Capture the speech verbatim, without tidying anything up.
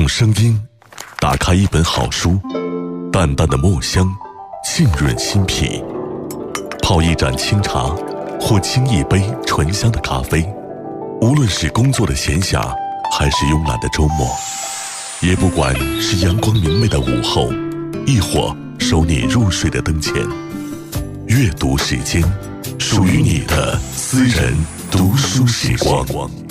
用声音打开一本好书，淡淡的墨香浸润心脾，泡一盏清茶或沏一杯醇香的咖啡，无论是工作的闲暇还是慵懒的周末，也不管是阳光明媚的午后，亦或守你入睡的灯前，阅读时间，属于你的私人读书时光。